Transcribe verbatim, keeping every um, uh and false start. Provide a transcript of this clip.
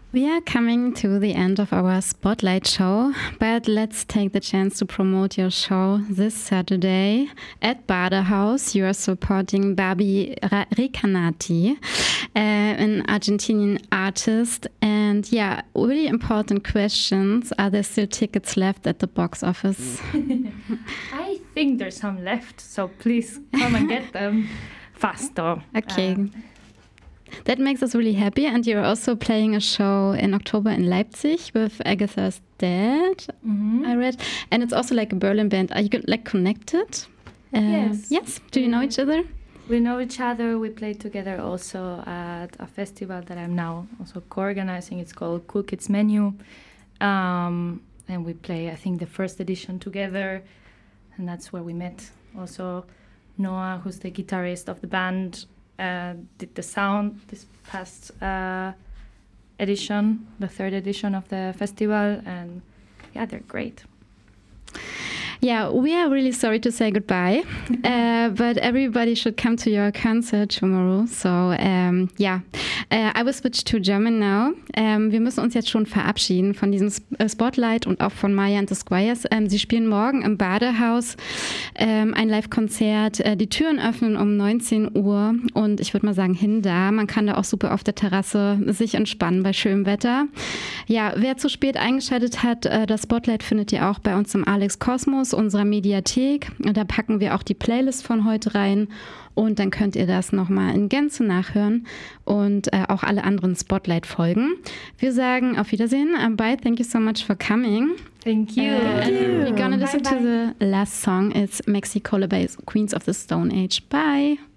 We are coming to the end of our Spotlight show, but let's take the chance to promote your show this Saturday at Badehaus. You are supporting Barbie Recanati, uh, an Argentinian artist. And yeah, really important questions. Are there still tickets left at the box office? I think there's some left, so please come and get them faster. Okay. Um, That makes us really happy. And you're also playing a show in October in Leipzig with Agatha's Dad, mm-hmm. I read. And it's also like a Berlin band. Are you like connected? Uh, yes. Yes? Do you know each other? We know each other. We play together also at a festival that I'm now also co-organizing. It's called Cool Kids Menu. Um, and we play, I think, the first edition together. And that's where we met. Also, Noah, who's the guitarist of the band, Uh, did the sound this past uh, edition, the third edition of the festival, and yeah, they're great. Yeah, we are really sorry to say goodbye, uh, but everybody should come to your concert tomorrow. So, um, yeah, uh, I will switch to German now. Ähm, wir müssen uns jetzt schon verabschieden von diesem Spotlight und auch von Maya and the Squires. Ähm, sie spielen morgen im Badehaus ähm, ein Live-Konzert. Äh, die Türen öffnen um neunzehn Uhr und ich würde mal sagen, hin da. Man kann da auch super auf der Terrasse sich entspannen bei schönem Wetter. Ja, wer zu spät eingeschaltet hat, äh, das Spotlight findet ihr auch bei uns im Alex Kosmos, unserer Mediathek. Da packen wir auch die Playlist von heute rein und dann könnt ihr das nochmal in Gänze nachhören und äh, auch alle anderen Spotlight-Folgen. Wir sagen auf Wiedersehen. Um, bye, thank you so much for coming. Thank you. Uh, Thank you. We're gonna listen bye, bye. to the last song. It's Maxi Colabay's Queens of the Stone Age. Bye.